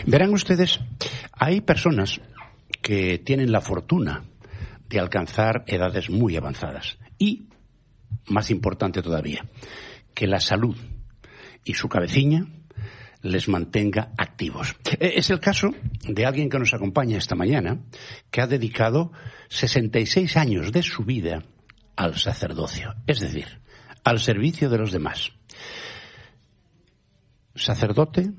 Verán ustedes, hay personas que tienen la fortuna de alcanzar edades muy avanzadas y, más importante todavía, que la salud y su cabeciña les mantenga activos. Es el caso de alguien que nos acompaña esta mañana, que ha dedicado 66 años de su vida al sacerdocio, es decir, al servicio de los demás. Sacerdote,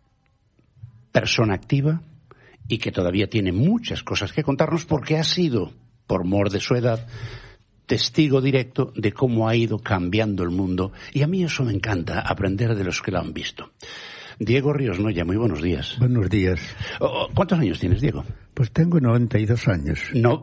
persona activa y que todavía tiene muchas cosas que contarnos porque ha sido, por mor de su edad, testigo directo de cómo ha ido cambiando el mundo, y a mí eso me encanta, aprender de los que lo han visto. Diego Ríos Noya, muy buenos días. Buenos días. ¿Cuántos años tienes, Diego? Pues tengo 92 años. No,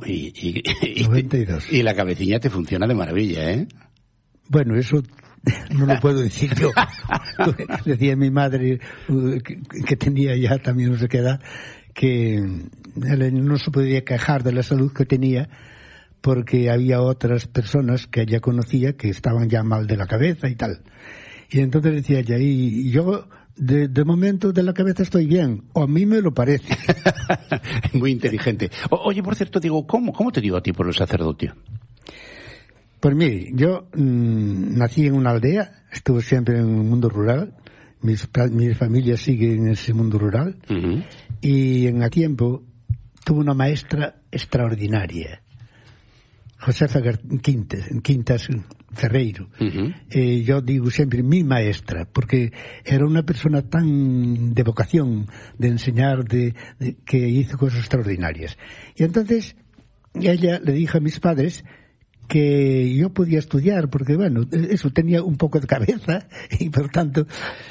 92. Y la cabecilla te funciona de maravilla, ¿eh? Bueno, eso no lo puedo decir yo. Decía mi madre, que tenía ya también no sé qué edad, que no se podía quejar de la salud que tenía porque había otras personas que ella conocía que estaban ya mal de la cabeza y tal. Y entonces decía ella, y yo de momento de la cabeza estoy bien, o a mí me lo parece. Muy inteligente. Oye, por cierto, Diego, ¿cómo te dio a ti por el sacerdocio? Pues mire, yo nací en una aldea, estuve siempre en el mundo rural, mi familia sigue en ese mundo rural, y en aquel tiempo tuve una maestra extraordinaria, Josefa Quintas Ferreiro. Yo digo siempre mi maestra, porque era una persona tan de vocación, de enseñar, que hizo cosas extraordinarias. Y entonces ella le dijo a mis padres que yo podía estudiar, porque bueno, eso tenía un poco de cabeza, y por tanto,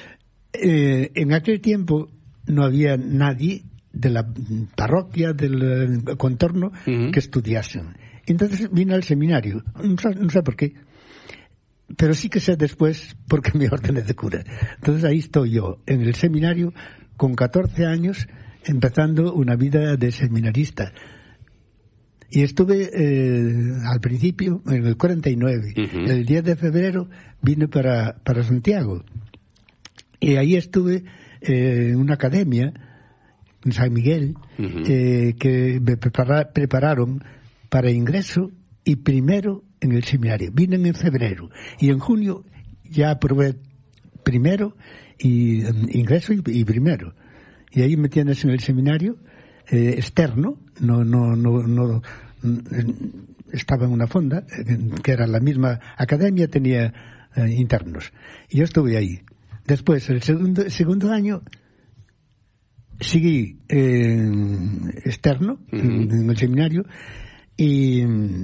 en aquel tiempo no había nadie de la parroquia, del contorno, que estudiasen. Entonces vine al seminario, no sé por qué, pero sí que sé después porque me ordené de cura. Entonces ahí estoy yo, en el seminario, con 14 años, empezando una vida de seminarista. Y estuve al principio, en el 49, el 10 de febrero vine para Santiago. Y ahí estuve en una academia, en San Miguel, que me prepararon para ingreso y primero en el seminario. Vine en febrero y en junio ya aprobé primero y ingreso y primero. Y ahí me tienes en el seminario externo, no estaba en una fonda, que era la misma academia, tenía internos. Y yo estuve ahí. Después, el segundo año, seguí externo, en el seminario, y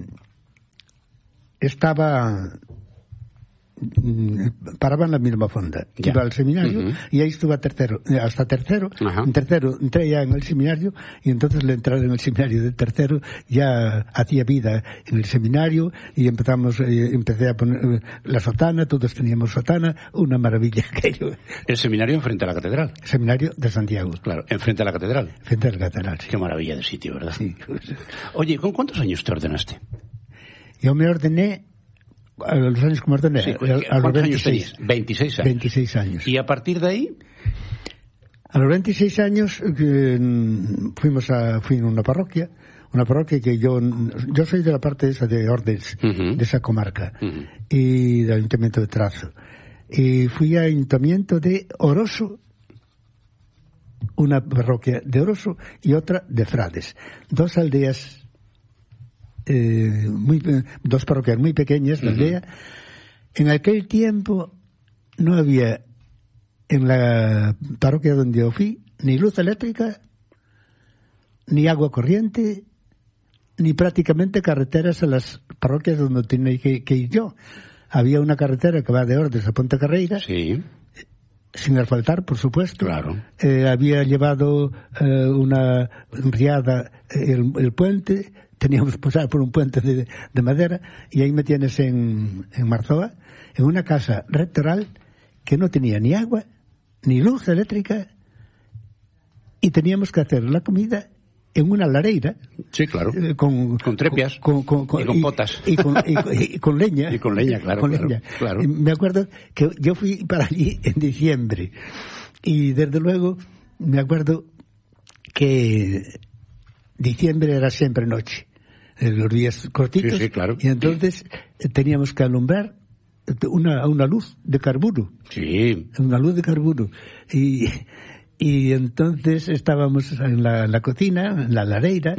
paraba en la misma fonda. Iba al seminario y ahí estuve hasta tercero. En tercero entré ya en el seminario y entonces le entrada en el seminario de tercero ya hacía vida en el seminario y empecé a poner la sotana, todos teníamos sotana, una maravilla aquello. ¿El seminario enfrente a la catedral? Seminario de Santiago. Claro, enfrente a la catedral. Enfrente a la catedral, sí. Qué maravilla de sitio, ¿verdad? Sí. Oye, ¿con cuántos años te ordenaste? Yo me ordené a los años que me ordené, sí, a los 26 años tenías? 26 años. 26 años. ¿Y a partir de ahí? A los 26 años fui a una parroquia que yo soy de la parte esa de Ordes, de esa comarca, y del Ayuntamiento de Trazo. Y fui al Ayuntamiento de Oroso, una parroquia de Oroso y otra de Frades. Dos aldeas, dos parroquias muy pequeñas de aldea. En aquel tiempo no había en la parroquia donde yo fui ni luz eléctrica, ni agua corriente, ni prácticamente carreteras a las parroquias donde tenía que ir yo. Había una carretera que va de Ordes a Ponte Carreira, sí, sin asfaltar, por supuesto. Claro. Había llevado una riada el puente. Teníamos que pasar por un puente de madera y ahí me tienes en Marzoa, en una casa rectoral que no tenía ni agua, ni luz eléctrica, y teníamos que hacer la comida en una lareira. Sí, claro. Con trepias. Y con potas. Y con leña. Y con leña, claro. Con claro, leña. Claro. Me acuerdo que yo fui para allí en diciembre y desde luego me acuerdo que diciembre era siempre noche, los días cortitos, sí, claro. Y entonces teníamos que alumbrar una luz de carburo. Sí. Una luz de carburo. Y entonces estábamos en la cocina, en la lareira,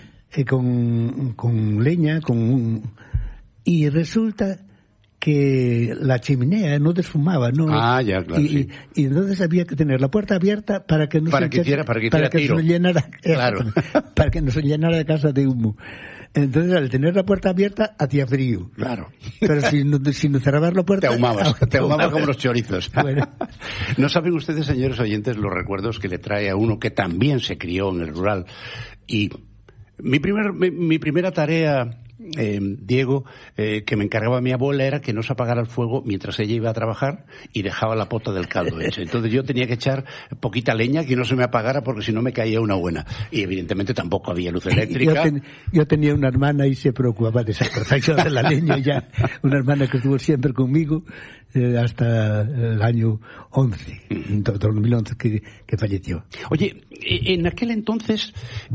con leña, y resulta que la chimenea no desfumaba, ¿no? Ya, claro. Y entonces había que tener la puerta abierta para que no para que se llenara, claro. Para que no se llenara la casa de humo. Entonces, al tener la puerta abierta, hacía frío. Claro. Pero si no cerrabas la puerta... Te ahumabas como los chorizos. Bueno. No saben ustedes, señores oyentes, los recuerdos que le trae a uno que también se crió en el rural. Y mi primera tarea, Diego, que me encargaba mi abuela, era que no se apagara el fuego mientras ella iba a trabajar y dejaba la pota del caldo hecha. Entonces yo tenía que echar poquita leña que no se me apagara porque si no me caía una buena. Y evidentemente tampoco había luz eléctrica. Yo tenía una hermana y se preocupaba de esa perfección de la leña ya. Una hermana que estuvo siempre conmigo hasta el año 11, en 2011 que falleció. Oye, en aquel entonces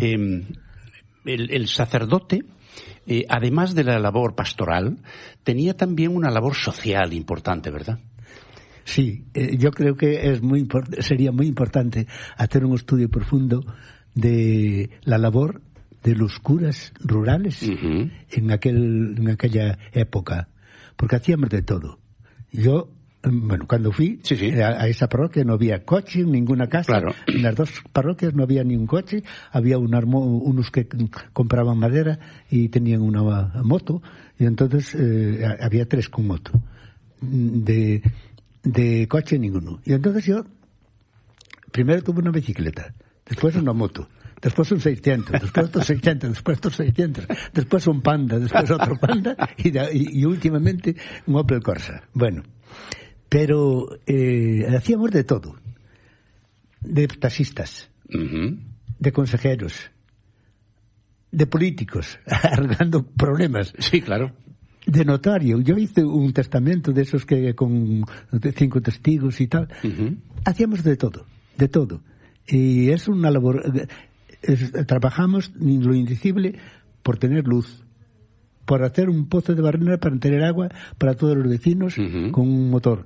el sacerdote, además de la labor pastoral, tenía también una labor social importante, ¿verdad? Sí, yo creo que sería muy importante hacer un estudio profundo de la labor de los curas rurales en aquella época, porque hacíamos de todo. Yo, cuando fui a esa parroquia no había coche, ninguna casa. Claro. En las dos parroquias no había ni un coche. Había unos que compraban madera y tenían una moto. Y entonces había 3 con moto. De coche ninguno. Y entonces yo primero tuve una bicicleta, después una moto, después un 600, después otro 600, después otro 600, después un Panda, después otro Panda y últimamente un Opel Corsa. Bueno, pero hacíamos de todo, de taxistas, de consejeros, de políticos, arreglando problemas. Sí, claro. De notario. Yo hice un testamento de esos que con 5 testigos y tal. Hacíamos de todo, de todo. Y es una labor... trabajamos lo indecible por tener luz, por hacer un pozo de barrena para tener agua para todos los vecinos con un motor.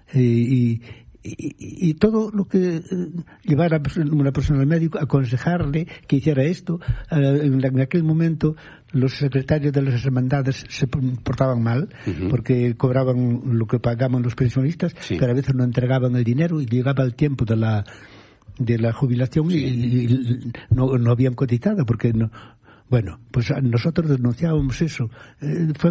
Y todo lo que llevar a una persona al médico, aconsejarle que hiciera esto. En aquel momento los secretarios de las hermandades se portaban mal porque cobraban lo que pagaban los pensionistas, pero a veces no entregaban el dinero y llegaba el tiempo de la jubilación y no habían cotizado porque no. Bueno, pues nosotros denunciábamos eso. Fue